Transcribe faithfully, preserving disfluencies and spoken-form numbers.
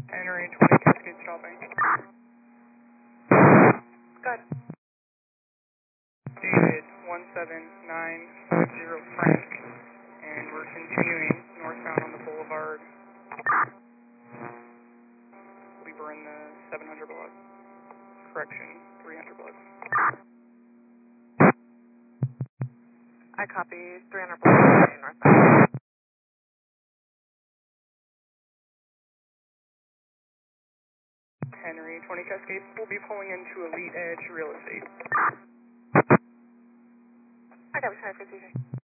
Henry, twenty Cascade stopping. Good. David, one seven nine five zero Frank, and we're continuing northbound on the boulevard. I believe we're in the seven hundred block. Correction, three hundred block. I copy three hundred block northbound. Henry, twenty Cascade, we'll be pulling into Elite Edge Real Estate. I got a for C J.